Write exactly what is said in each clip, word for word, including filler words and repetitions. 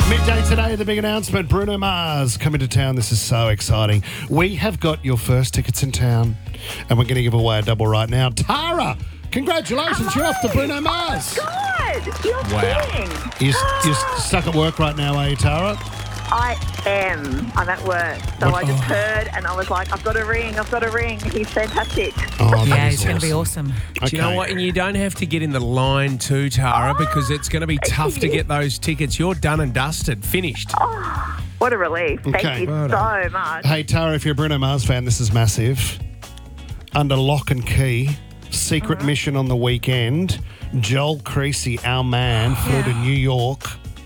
Midday today, the big announcement, Bruno Mars coming to town. This is so exciting. We have got your first tickets in town, and we're going to give away a double right now. Tara, congratulations, you're off to Bruno Mars. God, you're Wow. kidding. You're, you're stuck at work right now, are you, Tara? I am. I'm at work. So What- I just oh. heard and I was like, I've got a ring, I've got a ring. He's fantastic. Oh, that Yeah, is it's going to be awesome. Okay. Do you know what? And you don't have to get in the line too, Tara, because it's going to be tough to get those tickets. You're done and dusted, finished. What a relief. Thank Okay. you Well so much. Hey, Tara, if you're a Bruno Mars fan, this is massive. Under lock and key, secret mission on the weekend. Joel Creasy, our man, flew to New York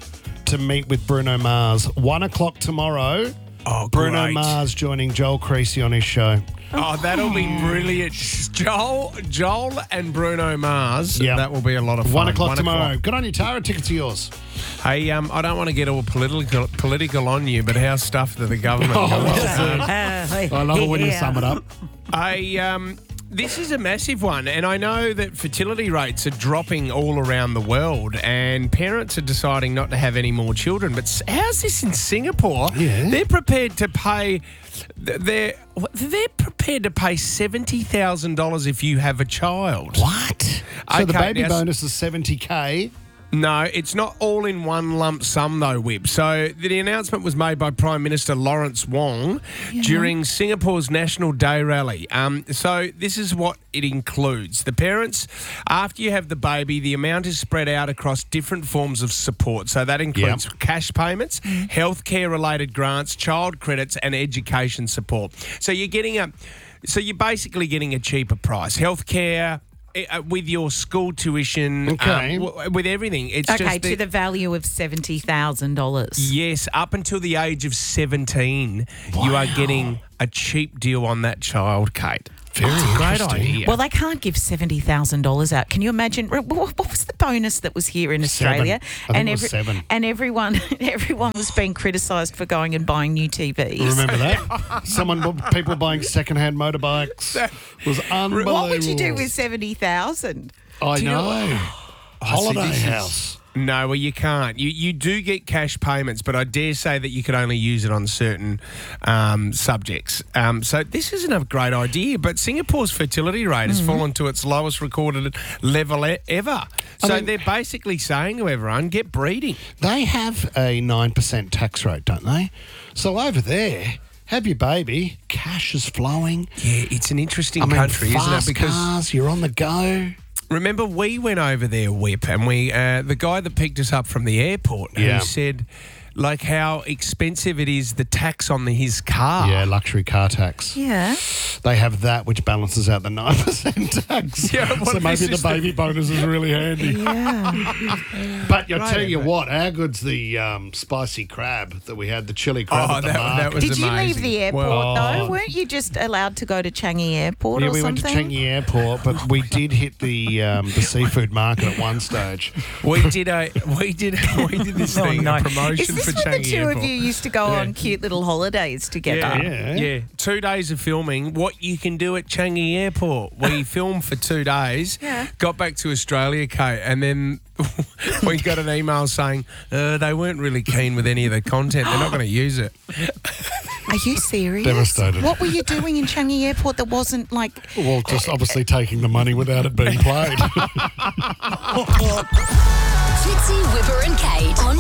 to meet with Bruno Mars. One o'clock tomorrow. Oh, Bruno great. Mars joining Joel Creasy on his show. Oh, that'll be brilliant. Joel, Joel and Bruno Mars. Yeah. That will be a lot of fun. One o'clock tomorrow. Good on you, Tara. Tickets are yours. Hey, um, I don't want to get all political political on you, but how stuffed are the government? Oh, going? well I love it when you Yeah. sum it up. I um, this is a massive one, and I know that fertility rates are dropping all around the world, and parents are deciding not to have any more children. But s- how's this in Singapore? Yeah. They're prepared to pay. They're they're prepared to pay seventy thousand dollars if you have a child. What? So the Okay, baby now- bonus is seventy K. No, it's not all in one lump sum though, Wib. So the announcement was made by Prime Minister Lawrence Wong during Singapore's National Day rally. Um, so this is what it includes. The parents, after you have the baby, the amount is spread out across different forms of support. So that includes cash payments, healthcare related grants, child credits and education support. So you're getting a, so you're basically getting a cheaper price. Healthcare, Uh, with your school tuition, Okay. um, w- with everything. It's Okay, just to the, the value of seventy thousand dollars. yes, up until the age of seventeen, you are getting a cheap deal on that child, Kate. Very It's a great interesting. idea. Well, they can't give seventy thousand dollars out. Can you imagine? What what was the bonus that was here in Seven. Australia? I think and it was seven. and everyone everyone was being criticised for going and buying new T Vs. Remember that? Someone, people buying second-hand motorbikes. It was unbelievable. What would you do with seventy thousand? I Do you know. know- Holiday this is- house. No, well, you can't. You you do get cash payments, but I dare say that you could only use it on certain um, subjects. Um, so this isn't a great idea, but Singapore's fertility rate has fallen to its lowest recorded level e- ever. So mean- they're basically saying to everyone, get breeding. They have a nine percent tax rate, don't they? So over there, have your baby, cash is flowing. Yeah, it's an interesting I mean, country, isn't it? fast Because cars, you're on the go. remember, we went over there, Whip, and we uh, the guy that picked us up from the airport, Yeah. who said, like, how expensive it is, the tax on the, his car. Yeah, luxury car tax. Yeah. They have that, which balances out the nine percent tax. Yeah, what so if maybe this the is the- baby bonus is really handy. Yeah. But I Right, tell you mate. what, how good's the um, spicy crab that we had, the chili crab Oh, at the that- market? that was Did you leave amazing. the airport Well- though? Oh. Weren't you just allowed to go to Changi Airport Yeah, or we went something? to Changi Airport, but we did hit the um, the seafood market at one stage. We did a we did we did this Oh, thing no. a promotion Is this for when Changi the two Airport. of you used to go Yeah. on cute little holidays together? Yeah, Yeah. yeah, Two days of filming. What you can do at Changi Airport. We filmed for two days. Yeah. Got back to Australia, Kate, and then we got an email saying uh, they weren't really keen with any of the content. They're not going to use it. Are you serious? Devastated. What were you doing in Changi Airport that wasn't like... Well, just obviously taking the money without it being played. Fitzy, Whipper and Kate on